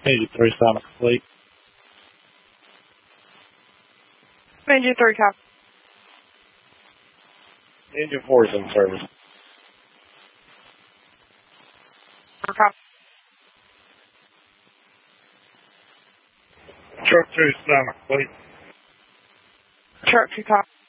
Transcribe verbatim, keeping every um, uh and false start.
eighty-three Sonic Fleet. Engine three copy. Engine four is in service. Copy. Truck two Sonic Fleet. Truck two copy.